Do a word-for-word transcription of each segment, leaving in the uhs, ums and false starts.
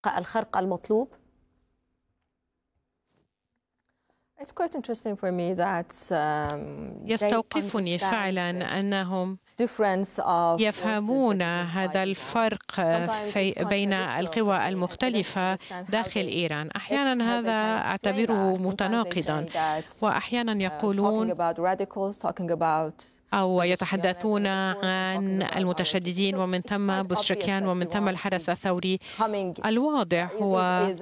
الخرق المطلوب؟ يستوقفني فعلا أنهم يفهمون هذا الفرق في بين القوى المختلفة داخل إيران. أحيانا هذا أعتبره متناقضا، وأحيانا يقولون أو يتحدثون عن المتشددين ومن ثم بوزشكيان ومن ثم الحرس الثوري. الواضح هو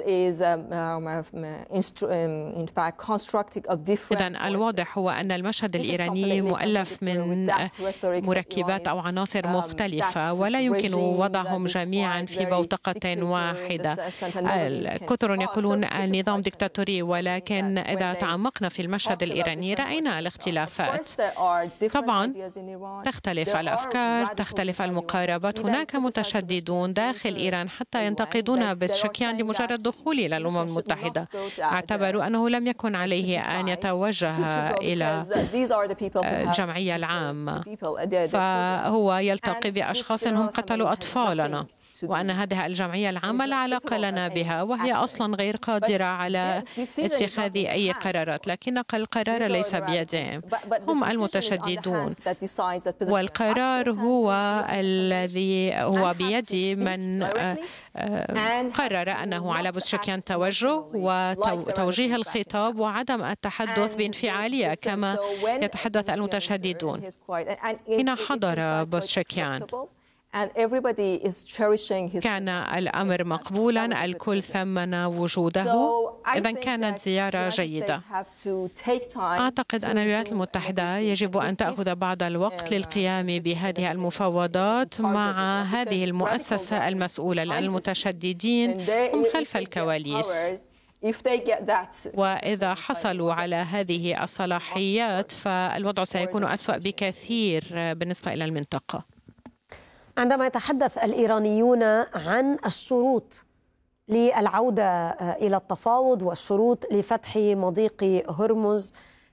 إذن الواضح هو أن المشهد الإيراني مؤلف من مركبات أو عناصر مختلفة، ولا يمكن وضعهم جميعا في بوتقة واحدة. الكثر يقولون النظام ديكتاتوري، ولكن إذا تعمقنا في المشهد الإيراني رأينا الاختلافات. طبعا تختلف الأفكار، تختلف المقاربات. هناك متشددون داخل إيران حتى ينتقدون بوزشكيان لمجرد دخوله إلى الأمم المتحدة، اعتبروا أنه لم يكن عليه أن يتوجه إلى الجمعية العامة، فهو يلتقي بأشخاص هم قتلوا أطفالنا، وأن هذه الجمعية العامة لا علاقة لنا بها، وهي أصلا غير قادرة على اتخاذ أي قرارات، لكن القرار ليس بيدهم، هم المتشددون، والقرار هو الذي هو بيد من قرر أنه على بوزشكيان توجه وتوجيه الخطاب وعدم التحدث بانفعالية كما يتحدث المتشددون. حين حضر بوزشكيان كان الأمر مقبولا، الكل ثمن وجوده، إذن كانت زيارة جيدة. أعتقد أن الولايات المتحدة يجب أن تأخذ بعض الوقت للقيام بهذه المفاوضات مع هذه المؤسسة المسؤولة، لأن المتشددين هم خلف الكواليس، وإذا حصلوا على هذه الصلاحيات فالوضع سيكون أسوأ بكثير بالنسبة إلى المنطقة. عندما يتحدث الإيرانيون عن الشروط للعودة إلى التفاوض والشروط لفتح مضيق هرمز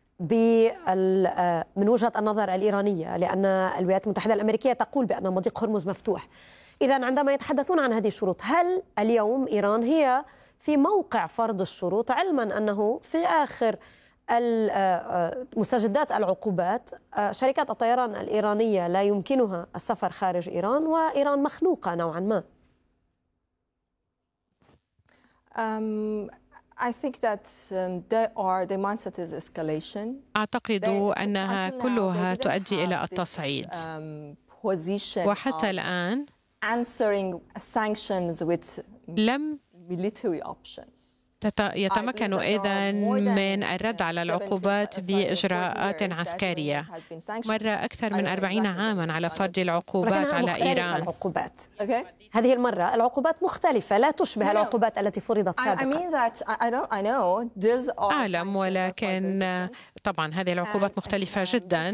من وجهة النظر الإيرانية، لأن الولايات المتحدة الأمريكية تقول بأن مضيق هرمز مفتوح، إذن عندما يتحدثون عن هذه الشروط، هل اليوم إيران هي في موقع فرض الشروط، علما أنه في آخر مستجدات العقوبات شركات الطيران الإيرانية لا يمكنها السفر خارج إيران، وإيران مخنوقة نوعا ما؟ أعتقد أنها كلها تؤدي إلى التصعيد، وحتى الآن لم يتمكن إذن من الرد على العقوبات بإجراءات عسكرية. مر أكثر من أربعين عاما على فرض العقوبات على إيران. العقوبات. هذه المرة العقوبات مختلفة، لا تشبه العقوبات التي فرضت سابقا. أعلم، ولكن طبعا هذه العقوبات مختلفة جدا.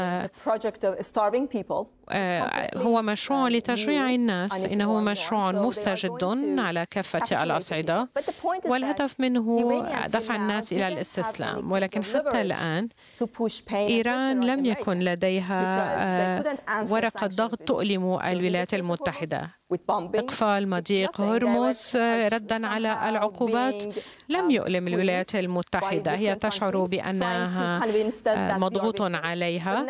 هو مشروع لتشجيع الناس، إنه مشروع مستجد على كافة الأصعدة، والهدف منه دفع الناس إلى الاستسلام، ولكن حتى الآن إيران لم يكن لديها ورقة ضغط تؤلم الولايات المتحدة. إقفال مضيق هرمز ردا على العقوبات لم يؤلم الولايات المتحدة، هي تشعر بأنها مضغوط عليها،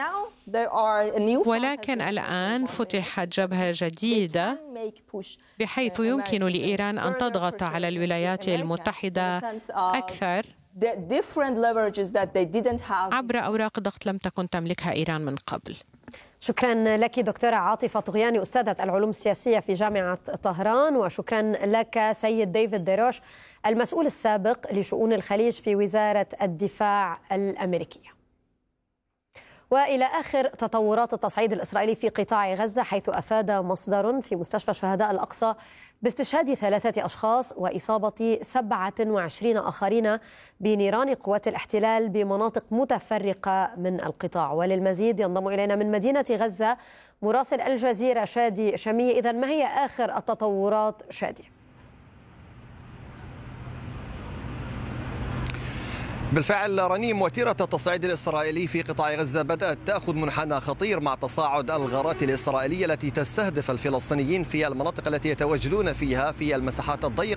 ولكن الآن فتحت جبهة جديدة بحيث يمكن لإيران أن تضغط على الولايات المتحدة أكثر عبر أوراق ضغط لم تكن تملكها إيران من قبل. شكرا لك دكتورة عاطفة طغياني، أستاذة العلوم السياسية في جامعة طهران، وشكرا لك سيد ديفيد ديروش المسؤول السابق لشؤون الخليج في وزارة الدفاع الأمريكية. وإلى آخر تطورات التصعيد الإسرائيلي في قطاع غزة، حيث أفاد مصدر في مستشفى شهداء الأقصى باستشهاد ثلاثة أشخاص وإصابة سبعة وعشرين آخرين بنيران قوات الاحتلال بمناطق متفرقة من القطاع. وللمزيد ينضم إلينا من مدينة غزة مراسل الجزيرة شادي شمية. إذن ما هي آخر التطورات شادي؟ بالفعل رنيم، وتيرة التصعيد الإسرائيلي في قطاع غزة بدأت تأخذ منحنى خطير مع تصاعد الغارات الإسرائيلية التي تستهدف الفلسطينيين في المناطق التي يتواجدون فيها في المساحات الضيقة